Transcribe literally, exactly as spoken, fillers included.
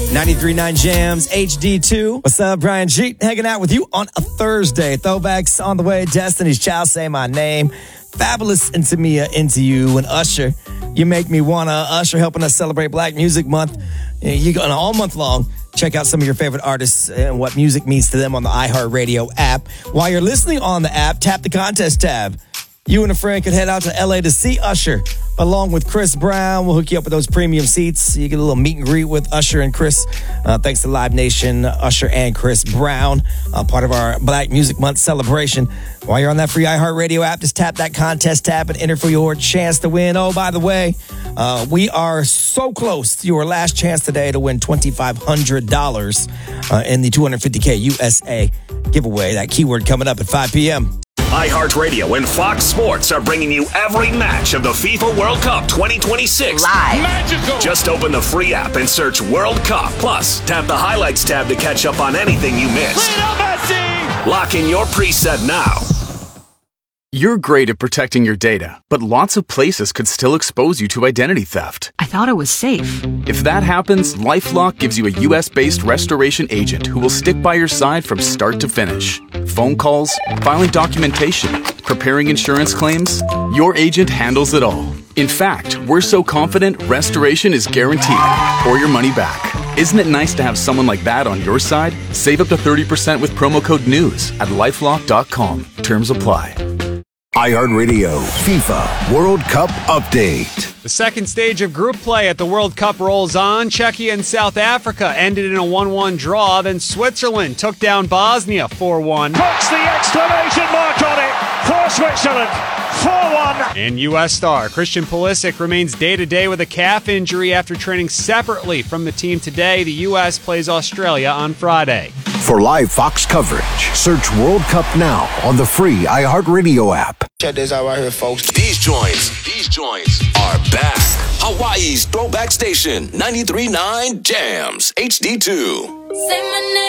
ninety-three point nine Jams, H D two. What's up, Brian G? Hanging out with you on a Thursday. Throwbacks on the way. Destiny's Child, Say My Name. Fabulous Into Mia, Into You. And Usher, You Make Me Wanna. Usher helping us celebrate Black Music Month. You go all month long. Check out some of your favorite artists and what music means to them on the iHeartRadio app. While you're listening on the app, tap the contest tab. You and a friend could head out to L A to see Usher, along with Chris Brown. We'll hook you up with those premium seats. You get a little meet and greet with Usher and Chris. Uh, thanks to Live Nation, Usher and Chris Brown, uh, part of our Black Music Month celebration. While you're on that free iHeartRadio app, just tap that contest tab and enter for your chance to win. Oh, by the way, uh, we are so close to your last chance today to win twenty-five hundred dollars uh, in the two hundred fifty K U S A giveaway. That keyword coming up at five p.m. iHeartRadio and Fox Sports are bringing you every match of the FIFA World Cup twenty twenty-six. Live. Magical. Just open the free app and search World Cup. Plus, tap the highlights tab to catch up on anything you missed. Lock in your preset now. You're great at protecting your data, but lots of places could still expose you to identity theft. I thought it was safe. If that happens, LifeLock gives you a U S-based restoration agent who will stick by your side from start to finish. Phone calls, filing documentation, preparing insurance claims, your agent handles it all. In fact, we're so confident restoration is guaranteed or your money back. Isn't it nice to have someone like that on your side? Save up to thirty percent with promo code NEWS at lifelock dot com. Terms apply. iHeartRadio FIFA World Cup Update. The second stage of group play at the World Cup rolls on. Czechia and South Africa ended in a one one draw. Then Switzerland took down Bosnia four one. Puts the exclamation mark on it for Switzerland. four one. And U S star Christian Pulisic remains day-to-day with a calf injury after training separately from the team today. The U S plays Australia on Friday. For live Fox coverage, search World Cup now on the free iHeartRadio app. Check this out right here, folks. These joints, these joints are back. Hawaii's Throwback Station, ninety-three point nine Jams, H D two. Say my name.